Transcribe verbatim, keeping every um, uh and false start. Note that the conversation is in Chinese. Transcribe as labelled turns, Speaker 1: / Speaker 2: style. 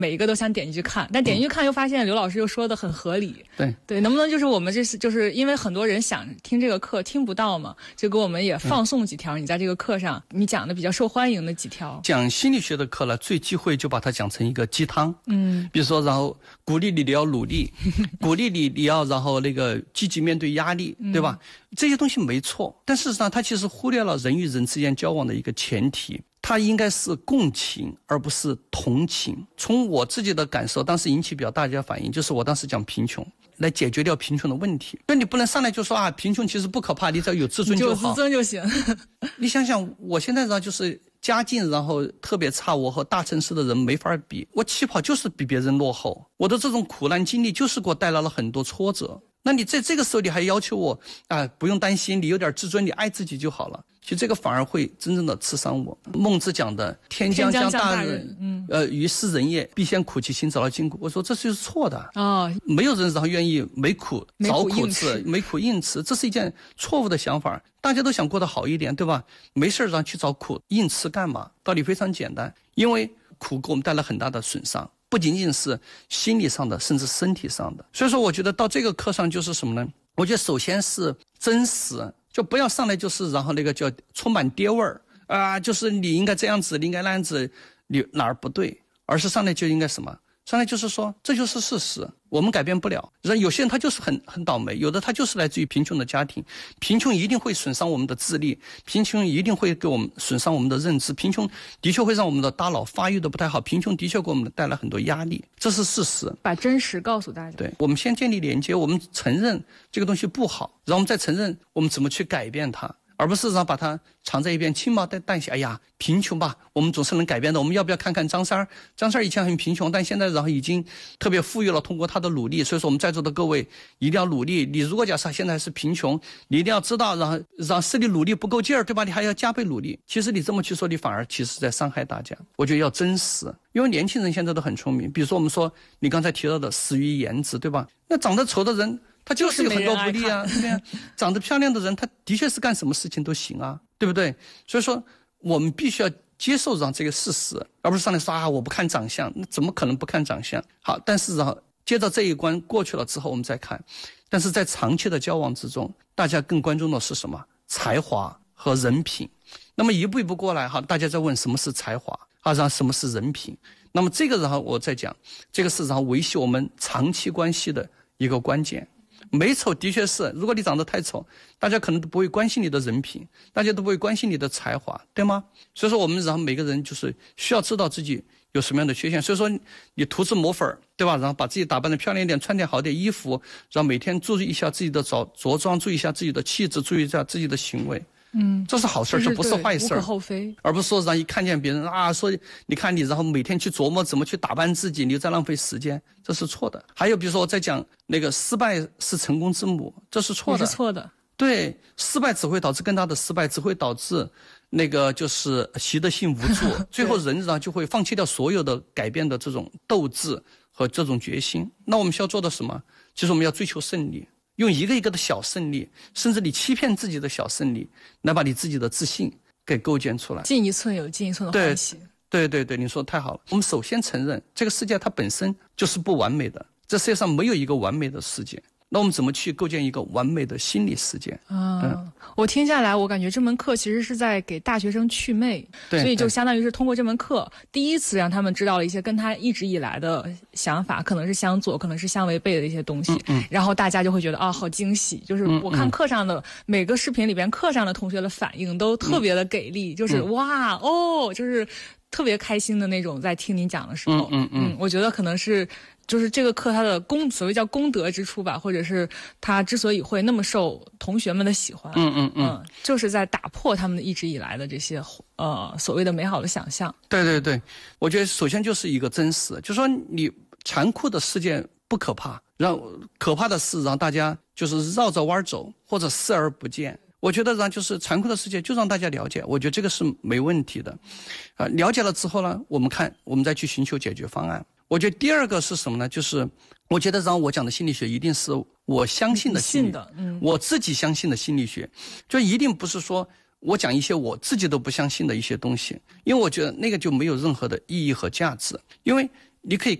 Speaker 1: 每一个都想点进去看，但点进去看又发现刘老师又说的很合理。
Speaker 2: 对
Speaker 1: 对，能不能就是我们这是就是因为很多人想听这个课听不到嘛，就给我们也放送几条、嗯、你在这个课上你讲的比较受欢迎的几条。
Speaker 2: 讲心理学的课呢，最忌讳就把它讲成一个鸡汤。
Speaker 1: 嗯，
Speaker 2: 比如说然后鼓励你你要努力，鼓励你你要然后那个积极面对压力，对吧？嗯，这些东西没错，但事实上它其实忽略了人与人之间交往的一个前提，它应该是共情而不是同情。从我自己的感受，当时引起比较大家反应，就是我当时讲贫穷来解决掉贫穷的问题。所以你不能上来就说啊，贫穷其实不可怕，你只要有自尊就好，
Speaker 1: 有自尊就行。
Speaker 2: 你想想我现在然后就是家境然后特别差，我和大城市的人没法比，我起跑就是比别人落后，我的这种苦难经历就是给我带来了很多挫折。那你在这个时候你还要求我啊，不用担心，你有点自尊，你爱自己就好了，其实这个反而会真正的刺伤我。孟子讲的天将降大任，嗯，呃，于斯人也，必先苦其心，早劳筋骨。我说这就是错的啊、哦，没有人然后愿意没苦找苦吃，没苦硬吃，这是一件错误的想法。大家都想过得好一点，对吧？没事然后去找苦硬吃干嘛？道理非常简单，因为苦给我们带来很大的损伤。不仅仅是心理上的，甚至身体上的。所以说我觉得到这个课上就是什么呢？我觉得首先是真实，就不要上来就是然后那个叫充满爹味儿啊，就是你应该这样子，你应该那样子，你哪儿不对，而是上来就应该什么？上来就是说这就是事实，我们改变不了。有些人他就是很很倒霉，有的他就是来自于贫穷的家庭，贫穷一定会损伤我们的智力，贫穷一定会给我们损伤我们的认知，贫穷的确会让我们的大脑发育的不太好，贫穷的确给我们带来很多压力，这是事实。
Speaker 1: 把真实告诉大家。
Speaker 2: 对，我们先建立连接，我们承认这个东西不好，然后我们再承认我们怎么去改变它，而不是让把它藏在一边轻描淡写。哎呀，贫穷吧，我们总是能改变的。我们要不要看看张三儿？张三儿以前很贫穷，但现在然后已经特别富裕了，通过他的努力。所以说我们在座的各位一定要努力。你如果假设现在是贫穷，你一定要知道，然后让是你努力不够劲儿，对吧？你还要加倍努力。其实你这么去说，你反而其实在伤害大家。我觉得要真实，因为年轻人现在都很聪明。比如说我们说你刚才提到的死于颜值，对吧？那长得丑的人他就是有很多不利啊，对呀。长得漂亮的人，他的确是干什么事情都行啊，对不对？所以说，我们必须要接受上这个事实，而不是上来说啊，我不看长相，那怎么可能不看长相？好，但是然后接着这一关过去了之后，我们再看。但是在长期的交往之中，大家更关注的是什么？才华和人品。那么一步一步过来，哈，大家在问什么是才华啊，然后什么是人品？那么这个然后我再讲，这个是然后维系我们长期关系的一个关键。美丑的确是，如果你长得太丑，大家可能都不会关心你的人品，大家都不会关心你的才华，对吗？所以说我们然后每个人就是需要知道自己有什么样的缺陷。所以说你涂脂抹粉，对吧？然后把自己打扮得漂亮一点，穿点好点衣服，然后每天注意一下自己的着着装，注意一下自己的气质，注意一下自己的行为。嗯，这是好事，这不是坏事，
Speaker 1: 无可厚非。
Speaker 2: 而不是说让一看见别人啊，说你看你，然后每天去琢磨怎么去打扮自己，你在浪费时间，这是错的。还有比如说我在讲那个失败是成功之母，这是错的，
Speaker 1: 也是错的。
Speaker 2: 对，失败只会导致更大的失败，只会导致那个就是习得性无助，最后人然后就会放弃掉所有的改变的这种斗志和这种决心。那我们需要做的什么？就是我们要追求胜利。用一个一个的小胜利，甚至你欺骗自己的小胜利，来把你自己的自信给构建出来。
Speaker 1: 进一寸有进一寸的欢喜。
Speaker 2: 对对对，你说太好了。我们首先承认这个世界它本身就是不完美的，这世界上没有一个完美的世界。那我们怎么去构建一个完美的心理世界？
Speaker 1: 啊、嗯，我听下来，我感觉这门课其实是在给大学生祛魅，所以就相当于是通过这门课，第一次让他们知道了一些跟他一直以来的想法可能是相左，可能是相违背的一些东西，嗯嗯、然后大家就会觉得啊，好惊喜！就是我看课上的、嗯、每个视频里边，课上的同学的反应都特别的给力，嗯、就是、嗯、哇哦，就是特别开心的那种，在听你讲的时候，嗯嗯嗯，我觉得可能是。就是这个课它的功所谓叫功德之处吧，或者是它之所以会那么受同学们的喜欢，嗯嗯嗯、呃，就是在打破他们一直以来的这些呃所谓的美好的想象。
Speaker 2: 对对对，我觉得首先就是一个真实，就是说你残酷的世界不可怕，让可怕的是让大家就是绕着弯走或者视而不见。我觉得让就是残酷的世界就让大家了解，我觉得这个是没问题的，啊、呃，了解了之后呢，我们看我们再去寻求解决方案。我觉得第二个是什么呢？就是我觉得让我讲的心理学一定是我相信的心理，的嗯、我自己相信的心理学，就一定不是说我讲一些我自己都不相信的一些东西，因为我觉得那个就没有任何的意义和价值。因为你可以